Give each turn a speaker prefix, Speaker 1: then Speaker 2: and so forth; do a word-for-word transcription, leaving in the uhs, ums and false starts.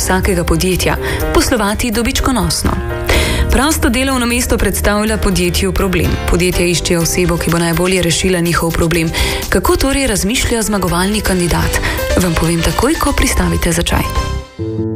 Speaker 1: vsakega podjetja – poslovati dobičkonosno. Prosto delovno mesto predstavlja podjetju problem. Podjetja iščejo osebo, ki bo najbolje rešila njihov problem. Kako torej razmišlja zmagovalni kandidat? Vam povem takoj, ko pristavite za čaj.